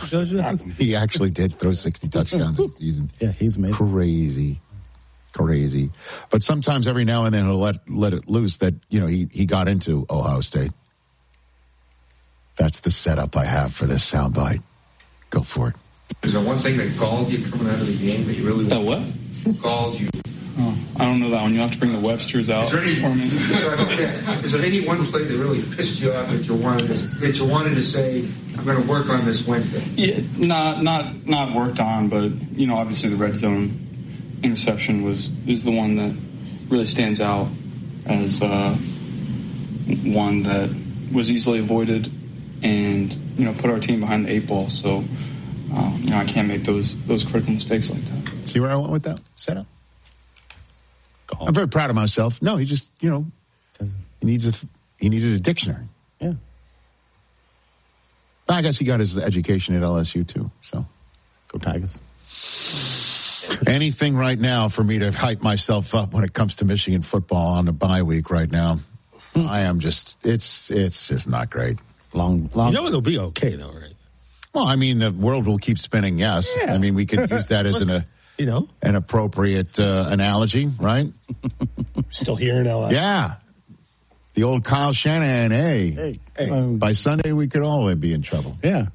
He actually did throw 60 touchdowns this season. Yeah, he's amazing. Crazy. But sometimes every now and then he'll let it loose that, he got into Ohio State. That's the setup I have for this soundbite. Go for it. Is there one thing that galled you coming out of the game that you really... That what? Galled you. Oh, I don't know that one. You'll have to bring the Websters out for me. Is there any one play that really pissed you off that you wanted to say, I'm going to work on this Wednesday? Yeah, not worked on, but obviously the red zone interception is the one that really stands out as one that was easily avoided and put our team behind the 8 ball. So I can't make those critical mistakes like that. See where I went with that setup? I'm very proud of myself. No, he just, he needed a dictionary. Yeah. I guess he got his education at LSU too. So, go Tigers. Anything right now for me to hype myself up when it comes to Michigan football on the bye week right now. I am just, it's just not great. Long. It'll be okay though, right? Well, I mean, the world will keep spinning. Yes. Yeah. I mean, we could use that as an appropriate analogy, right? Still here in LA. Yeah. The old Kyle Shanahan, hey. By Sunday, we could all be in trouble. Yeah.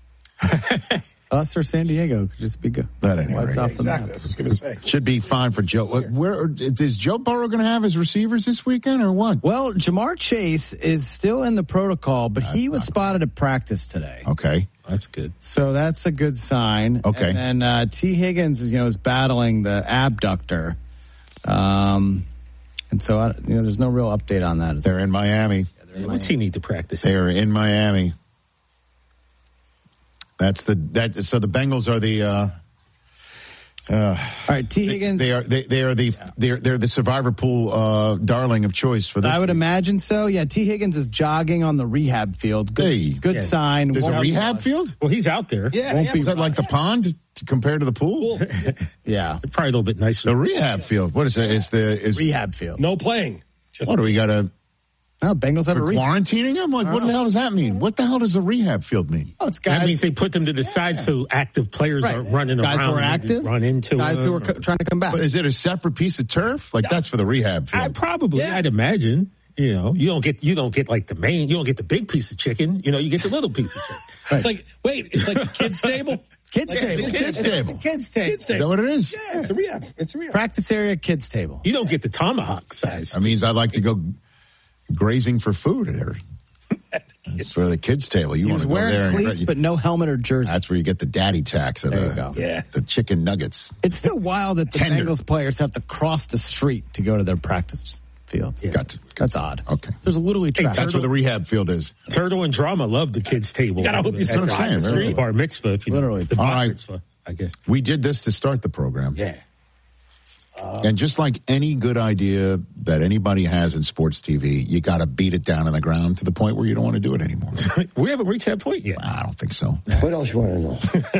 Us or San Diego could just be good. That ain't wiped off the map. I was going to say. Should be fine for Joe. Where is Joe Burrow going to have his receivers this weekend or what? Well, Jamar Chase is still in the protocol, but he was spotted at practice today. Okay. That's good. So that's a good sign. Okay. And then T. Higgins is battling the abductor. And so, there's no real update on that. They're in Miami. What's he need to practice? They're in Miami. So the Bengals are the all right, T. Higgins. They're the survivor pool darling of choice for this. I would imagine so. Yeah, T. Higgins is jogging on the rehab field. Good sign. There's a rehab field? Well, he's out there. Yeah. Is that like the pond compared to the pool? Yeah. Probably a little bit nicer. The rehab field. What is it? Is rehab field. No playing. What do we got to... No, Bengals have a rehab. Quarantining them? Like, what the hell does that mean? What the hell does a rehab field mean? Oh, it's guys. That means they put them to the side so active players are running guys around. Guys who are active? Run into guys who are trying to come back. But is it a separate piece of turf? Like, that's for the rehab field? I'd imagine. You don't get like the main, you don't get the big piece of chicken. You get the little piece of chicken. Right. It's like the kids' table. Kids table. Kids table. Is that what it is? Yeah, it's a rehab. Practice area, kids table. You don't get the tomahawk size. That means I like to go grazing for food there. It's for the kids' table. You want to go there. He was wearing cleats, but no helmet or jersey. That's where you get the daddy tax of the chicken nuggets. It's still wild that the Bengals players have to cross the street to go to their practice field. Yeah. That's odd. Okay. There's literally traffic. That's where the rehab field is. Turtle and Drama love the kids' table. You gotta hope you start saying. Bar mitzvah. Literally. The bar mitzvah, I guess. We did this to start the program. Yeah. And just like any good idea that anybody has in sports TV, you got to beat it down on the ground to the point where you don't want to do it anymore. We haven't reached that point yet. I don't think so. What else you want to know?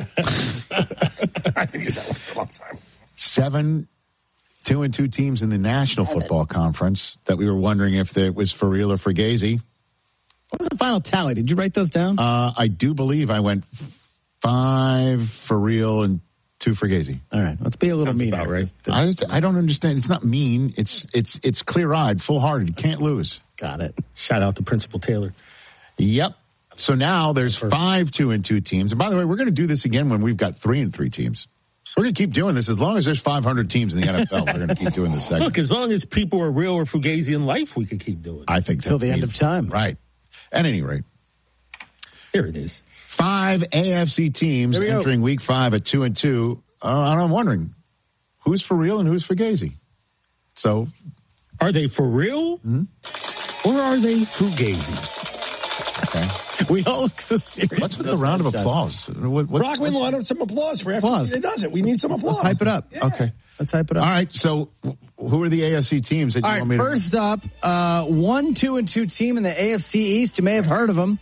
I think it's that for a long time. 7 2-2 teams in the National Football Conference that we were wondering if it was for real or for Fugazi. What was the final tally? Did you write those down? I do believe I went 5 for real and 2 for Fugazi. All right, let's be a little mean. About right. I don't understand. It's not mean. It's clear-eyed, full-hearted. You can't lose. Got it. Shout out to Principal Taylor. Yep. So now there's 5 2-2 teams. And by the way, we're going to do this again when we've got 3-3 teams. We're going to keep doing this as long as there's 500 teams in the NFL. We're going to keep doing this segment. Look, as long as people are real or Fugazi in life, we can keep doing it. I think till the end of time. Right. At any rate, here it is. 5 AFC teams entering Week 5 at 2-2. And I'm wondering, who's for real and who's Fugazi? So, are they for real, or are they Fugazi? Okay. We all look so serious. Let's put a round of applause. Brockman wanted some applause for everything. It does it. We need some applause. Let's hype it up. Yeah. Okay. Let's hype it up. All right. So, who are the AFC teams that you want me to... First up, 1-2-2 team in the AFC East. You may have heard of them.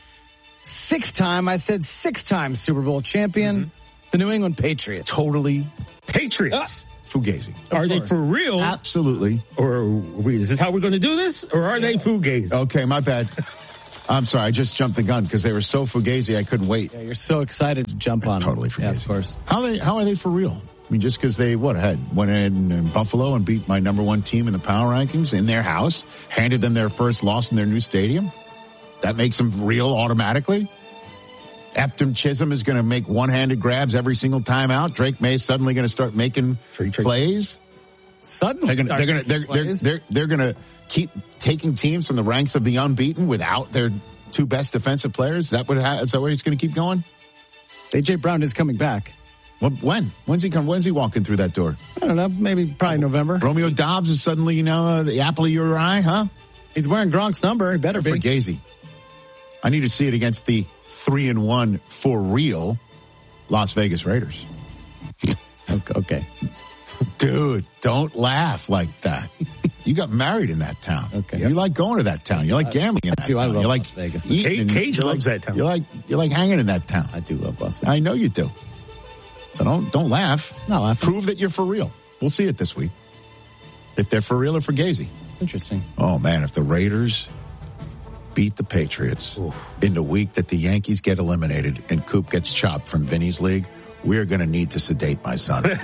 6-time Super Bowl champion, the New England Patriots. Totally. Patriots. Fugazi. Are they for real? Absolutely. Or is this how we're going to do this? Or are they Fugazi? Okay, my bad. I'm sorry, I just jumped the gun because they were so fugazi I couldn't wait. Yeah, you're so excited to jump on Totally them. Yeah, fugazi. of course. How are they for real? I mean, just because they went in Buffalo and beat my number one team in the power rankings in their house, handed them their first loss in their new stadium, that makes them real automatically. Efton Chisholm is going to make one-handed grabs every single time out. Drake May suddenly going to start making plays. Suddenly, they're going to keep taking teams from the ranks of the unbeaten without their two best defensive players. Is that what he's going to keep going? A.J. Brown is coming back. Well, when? When's he walking through that door? I don't know. Probably November. Romeo Dobbs is suddenly, the apple of your eye, huh? He's wearing Gronk's number. He better be. Fugazi. I need to see it against the 3-1 for real Las Vegas Raiders. Okay. Dude, don't laugh like that. You got married in that town. Okay. You like going to that town. You like gambling in that town. I love you like Las Vegas. Cage loves that town. You like hanging in that town. I do love Las Vegas. I know you do. So don't laugh. No, I prove that you're for real. We'll see it this week. If they're for real or fugazi. Interesting. Oh man, if the Raiders beat the Patriots in the week that the Yankees get eliminated and Coop gets chopped from Vinny's league, we're going to need to sedate my son. A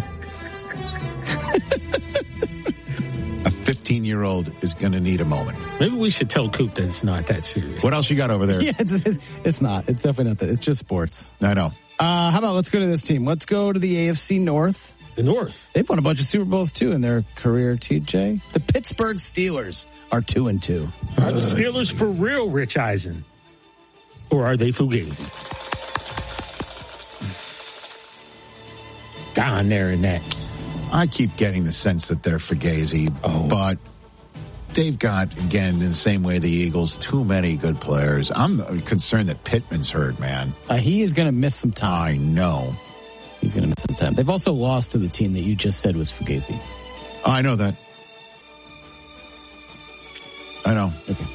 15-year-old is going to need a moment. Maybe we should tell Coop that it's not that serious. What else you got over there? Yeah, it's not. It's definitely not that. It's just sports. I know. How about let's go to this team. Let's go to the AFC North. The North. They've won a bunch of Super Bowls, too, in their career, TJ. The Pittsburgh Steelers are 2-2. Are the Steelers for real, Rich Eisen? Or are they fugazi? Gone there in that. I keep getting the sense that they're fugazi, but they've got, again, in the same way the Eagles, too many good players. I'm concerned that Pittman's hurt, man. He is going to miss some time. I know. He's going to miss some time. They've also lost to the team that you just said was fugazi. I know that. I know.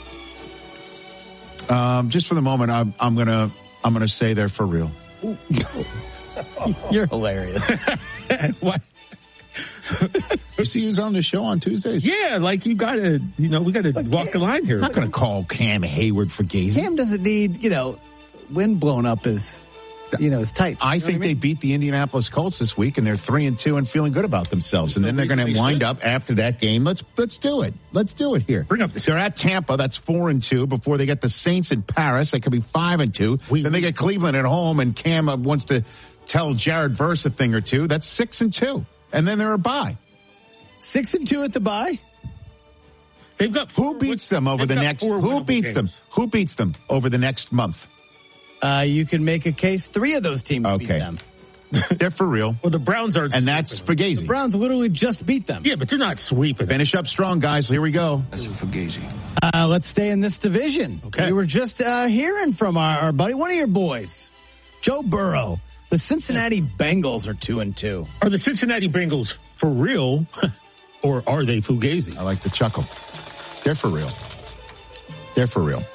Okay. Just for the moment, I'm gonna say they're for real. You're hilarious. What? You see who's on the show on Tuesdays? Yeah, like we gotta walk the line here. I'm not gonna call Cam Hayward fugazi. Cam doesn't need, wind blown up his tights. I think they beat the Indianapolis Colts this week, and they're 3-2 and feeling good about themselves. And then they're going to wind up after that game. Let's do it. Let's do it here. Bring up the They're at Tampa. That's 4-2. Before they get the Saints in Paris, that could be 5-2. Then they get Cleveland at home, and Cam wants to tell Jared Verse a thing or two. That's 6-2. And then they're a bye. 6-2 at the bye. They've got who beats them over the next? Who beats them? Who beats them over the next month? You can make a case 3 of those teams beat them. They're for real. Well, the Browns aren't. And that's fugazi. The Browns literally just beat them. Yeah, but they're not sweeping. Finish up strong, guys. Here we go. That's a fugazi. Let's stay in this division. Okay. We were just hearing from our buddy, one of your boys, Joe Burrow. The Cincinnati Bengals are 2-2. Are the Cincinnati Bengals for real, or are they fugazi? I like the chuckle. They're for real. They're for real.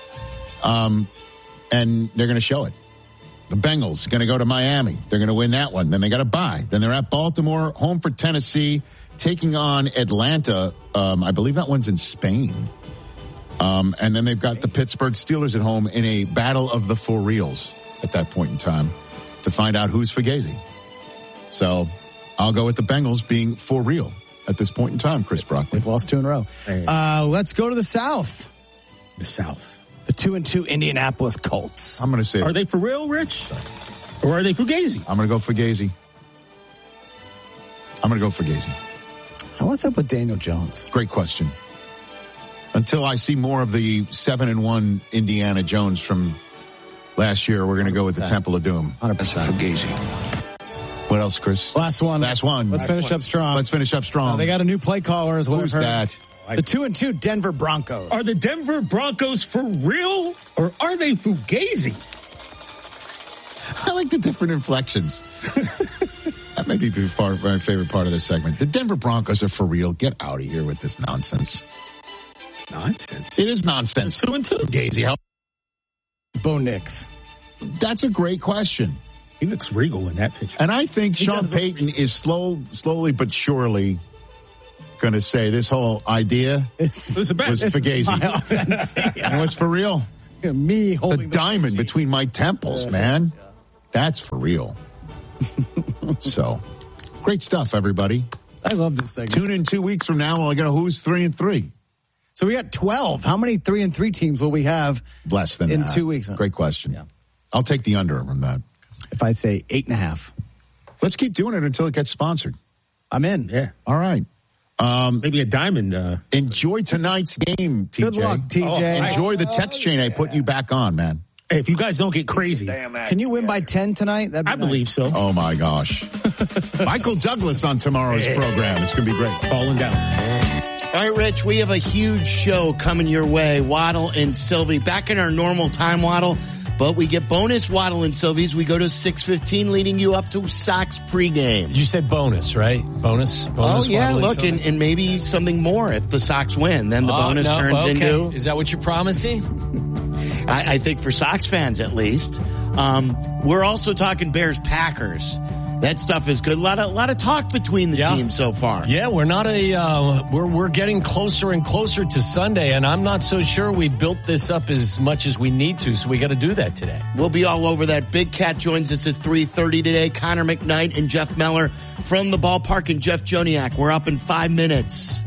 And they're going to show it. The Bengals are going to go to Miami. They're going to win that one. Then they got a bye. Then they're at Baltimore, home for Tennessee, taking on Atlanta. I believe that one's in Spain. And then they've got the Pittsburgh Steelers at home in a battle of the for reals at that point in time to find out who's fugazi. So I'll go with the Bengals being for real at this point in time, Chris Brockman. They've lost 2 in a row. Hey. Let's go to the South. The South. The 2-2 Indianapolis Colts. I'm going to say, are they for real, Rich? Or are they fugazi? I'm going to go fugazi. What's up with Daniel Jones? Great question. Until I see more of the 7-1 Indiana Jones from last year, we're going to go with the Temple of Doom. 100%. Fugazi. What else, Chris? Last one. Let's finish up strong. They got a new play caller as well. Who's that? The 2-2 Denver Broncos. Are the Denver Broncos for real, or are they fugazi? I like the different inflections. That may be my favorite part of this segment. The Denver Broncos are for real. Get out of here with this nonsense. Nonsense. It is nonsense. 2-2. Fugazi, how? Bo Nix. That's a great question. He looks regal in that picture. And I think Sean Payton is slowly but surely going to say this whole idea was fugazi. My offense. And what's for real? Me The holding diamond between my temples, man. That's for real. So, great stuff, everybody. I love this segment. Tune in 2 weeks from now. We're going to who's 3-3. So we got 12. How many 3-3 teams will we have? Less than in that. 2 weeks? Great question. Yeah. I'll take the under from that. If I say 8.5. Let's keep doing it until it gets sponsored. I'm in. Yeah. All right. Maybe a diamond. Enjoy tonight's game, TJ. Good luck, TJ. Enjoy the text chain I put you back on, man. Hey, if you guys don't get crazy. Can you win by 10 tonight? That'd be I believe nice. so. Oh, my gosh. Michael Douglas on tomorrow's program. It's going to be great. Falling down. All right, Rich, we have a huge show coming your way. Waddle and Sylvie. Back in our normal time, Waddle, but we get bonus Waddle and Sylvies. We go to 6:15, leading you up to Sox pregame. You said bonus, right? Bonus. Oh, yeah, Waddle look, and maybe something more if the Sox win. Then the bonus turns into... Is that what you're promising? I think for Sox fans, at least. We're also talking Bears-Packers. That stuff is good. A lot of talk between the teams so far. Yeah, we're not we're getting closer and closer to Sunday, and I'm not so sure we built this up as much as we need to, so we got to do that today. We'll be all over that. Big Cat joins us at 3:30 today. Connor McKnight and Jeff Meller from the ballpark, and Jeff Joniak. We're up in 5 minutes.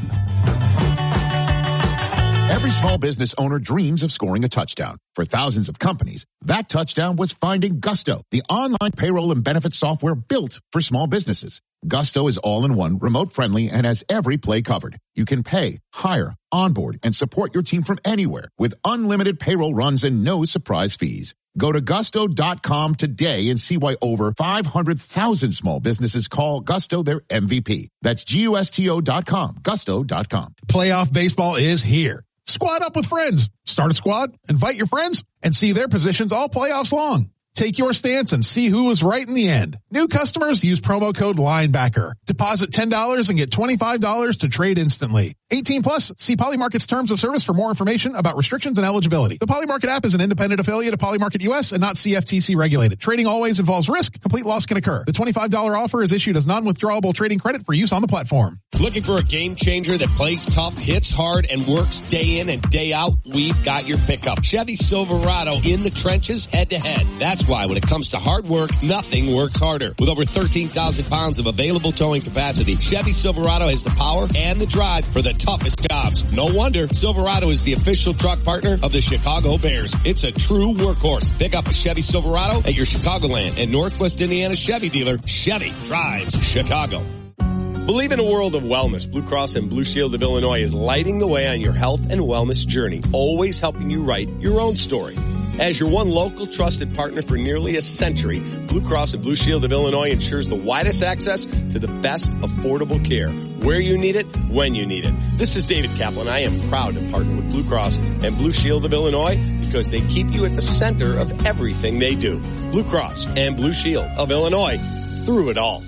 Every small business owner dreams of scoring a touchdown. For thousands of companies, that touchdown was finding Gusto, the online payroll and benefits software built for small businesses. Gusto is all-in-one, remote-friendly, and has every play covered. You can pay, hire, onboard, and support your team from anywhere with unlimited payroll runs and no surprise fees. Go to gusto.com today and see why over 500,000 small businesses call Gusto their MVP. That's GUSTO.com, gusto.com. Playoff baseball is here. Squad up with friends. Start a squad, invite your friends, and see their positions all playoffs long. Take your stance and see who was right in the end. New customers use promo code LINEBACKER. Deposit $10 and get $25 to trade instantly. 18 plus. See Polymarket's terms of service for more information about restrictions and eligibility. The Polymarket app is an independent affiliate of Polymarket US and not CFTC regulated. Trading always involves risk. Complete loss can occur. The $25 offer is issued as non-withdrawable trading credit for use on the platform. Looking for a game changer that plays tough, hits hard, and works day in and day out? We've got your pickup. Chevy Silverado in the trenches, head to head. That's why when it comes to hard work, nothing works harder. With over 13,000 pounds of available towing capacity, Chevy Silverado has the power and the drive for the toughest jobs. No wonder Silverado is the official truck partner of the Chicago Bears. It's a true workhorse. Pick up a Chevy Silverado at your Chicagoland and Northwest Indiana Chevy dealer. Chevy drives Chicago. Believe in a world of wellness. Blue Cross and Blue Shield of Illinois is lighting the way on your health and wellness journey, always helping you write your own story. As your one local trusted partner for nearly a century, Blue Cross and Blue Shield of Illinois ensures the widest access to the best affordable care, where you need it, when you need it. This is David Kaplan. I am proud to partner with Blue Cross and Blue Shield of Illinois because they keep you at the center of everything they do. Blue Cross and Blue Shield of Illinois, through it all.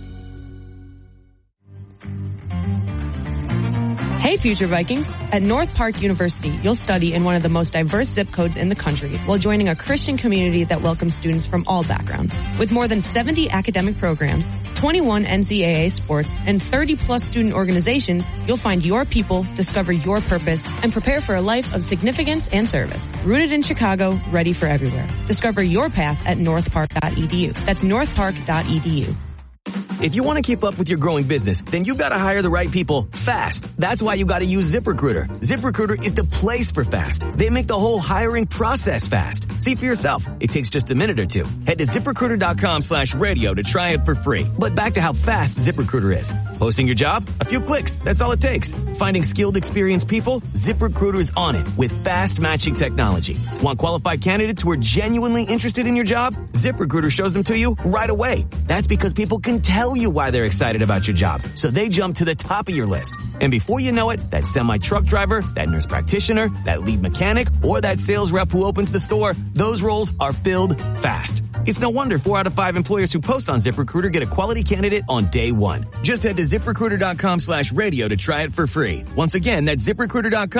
Hey, future Vikings. At North Park University, you'll study in one of the most diverse zip codes in the country while joining a Christian community that welcomes students from all backgrounds. With more than 70 academic programs, 21 NCAA sports, and 30-plus student organizations, you'll find your people, discover your purpose, and prepare for a life of significance and service. Rooted in Chicago, ready for everywhere. Discover your path at northpark.edu. That's northpark.edu. If you want to keep up with your growing business, then you've got to hire the right people fast. That's why you got to use ZipRecruiter. ZipRecruiter is the place for fast. They make the whole hiring process fast. See for yourself. It takes just a minute or two. Head to ZipRecruiter.com/radio to try it for free. But back to how fast ZipRecruiter is. Posting your job? A few clicks. That's all it takes. Finding skilled, experienced people? ZipRecruiter is on it with fast matching technology. Want qualified candidates who are genuinely interested in your job? ZipRecruiter shows them to you right away. That's because people can tell you why they're excited about your job, so they jump to the top of your list. And before you know it, that semi-truck driver, that nurse practitioner, that lead mechanic, or that sales rep who opens the store, those roles are filled fast. It's no wonder 4 out of 5 employers who post on ZipRecruiter get a quality candidate on day one. Just head to ZipRecruiter.com/radio to try it for free. Once again, that's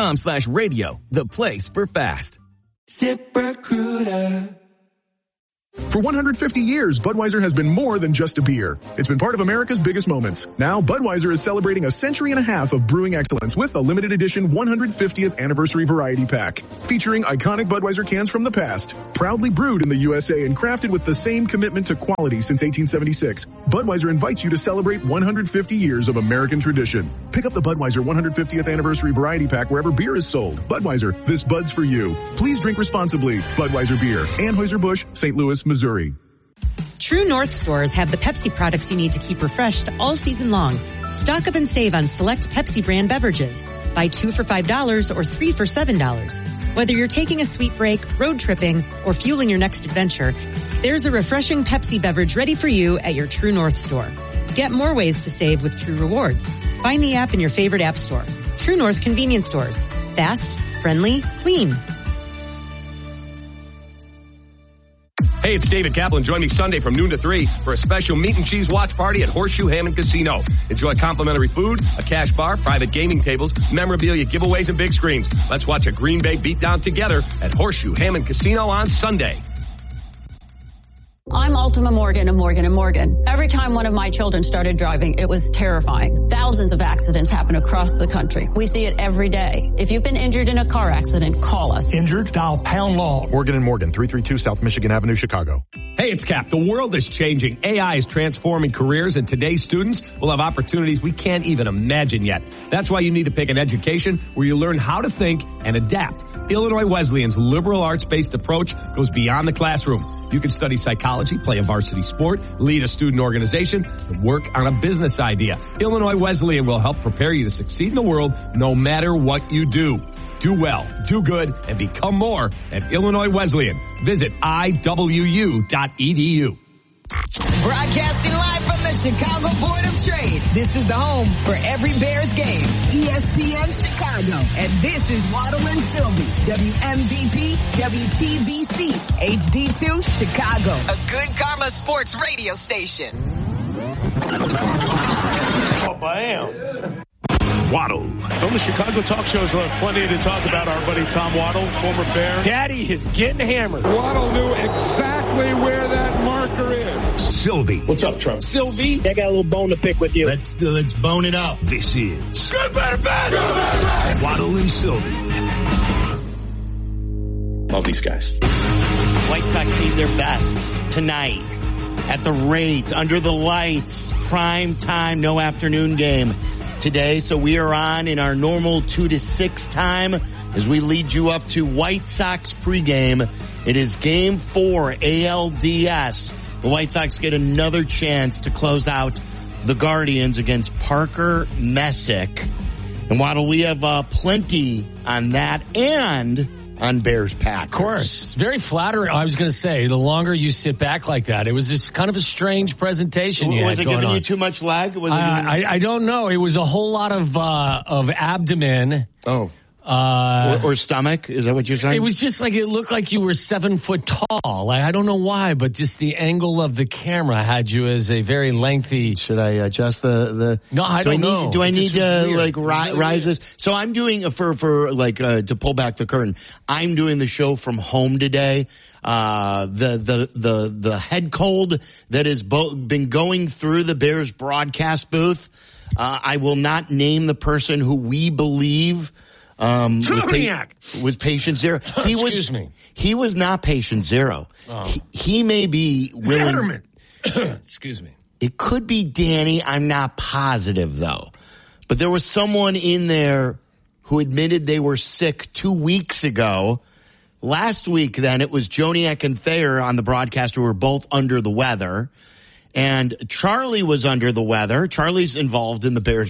ZipRecruiter.com/radio, the place for fast. ZipRecruiter. For 150 years, Budweiser has been more than just a beer. It's been part of America's biggest moments. Now, Budweiser is celebrating a century and a half of brewing excellence with a limited edition 150th anniversary variety pack, featuring iconic Budweiser cans from the past. Proudly brewed in the USA and crafted with the same commitment to quality since 1876, Budweiser invites you to celebrate 150 years of American tradition. Pick up the Budweiser 150th anniversary variety pack wherever beer is sold. Budweiser, this Bud's for you. Please drink responsibly. Budweiser Beer. Anheuser-Busch, St. Louis, Missouri. True North stores have the Pepsi products you need to keep refreshed all season long. Stock up and save on select Pepsi brand beverages. Buy 2 for $5 or 3 for $7. Whether you're taking a sweet break, road tripping, or fueling your next adventure, there's a refreshing Pepsi beverage ready for you at your True North store. Get more ways to save with True Rewards. Find the app in your favorite app store. True North convenience stores. Fast, friendly, clean. Hey, it's David Kaplan. Join me Sunday from noon to 3 for a special meat and cheese watch party at Horseshoe Hammond Casino. Enjoy complimentary food, a cash bar, private gaming tables, memorabilia giveaways, and big screens. Let's watch a Green Bay beatdown together at Horseshoe Hammond Casino on Sunday. I'm Ultima Morgan of Morgan & Morgan. Every time one of my children started driving, it was terrifying. Thousands of accidents happen across the country. We see it every day. If you've been injured in a car accident, call us. Injured? Dial pound law. Morgan & Morgan, 332 South Michigan Avenue, Chicago. Hey, it's Cap. The world is changing. AI is transforming careers, and today's students will have opportunities we can't even imagine yet. That's why you need to pick an education where you learn how to think and adapt. Illinois Wesleyan's liberal arts-based approach goes beyond the classroom. You can study psychology, play a varsity sport, lead a student organization, and work on a business idea. Illinois Wesleyan will help prepare you to succeed in the world no matter what you do. Do well, do good, and become more at Illinois Wesleyan. Visit iwu.edu. Broadcasting live from the Chicago Board of Trade. This is the home for every Bears game. ESPN Chicago. And this is Waddle and Sylvie. WMVP, WTBC, HD2, Chicago. A good karma sports radio station. Oh, I am. Waddle. On the Chicago talk shows, we'll have plenty to talk about. Our buddy Tom Waddle, former Bear. Daddy is getting hammered. Waddle knew exactly where that marker is. Sylvie. What's up, Trump? Sylvie, I got a little bone to pick with you. Let's bone it up. This is Good, Better, Bad. Waddle and Sylvie. Love these guys. White Sox need their best tonight at the rate, under the lights, prime time, no afternoon game today. So we are on in our normal 2 to 6 time as we lead you up to White Sox pregame. It is game 4 ALDS. The White Sox get another chance to close out the Guardians against Parker Messick. And Waddle, we have plenty on that and on Bears Packers. Of course. Very flattering. I was going to say, the longer you sit back like that, it was just kind of a strange presentation you had Was it going giving on. you too much lag? Was it I don't know. It was a whole lot of abdomen. Oh. Or stomach? Is that what you're saying? It was just like, it looked like you were 7 foot tall. Like, I don't know why, but just the angle of the camera had you as a very lengthy. Should I adjust the? No, I don't know. Do I need to rise this? So I'm doing to pull back the curtain. I'm doing the show from home today. The head cold that has been going through the Bears broadcast booth. I will not name the person who we believe was patient zero. He was not patient zero. Oh. He may be willing. Excuse me. It could be Danny. I'm not positive though. But there was someone in there who admitted they were sick 2 weeks ago. Last week, then, it was Joniak and Thayer on the broadcast who were both under the weather. And Charlie was under the weather. Charlie's involved in the Bears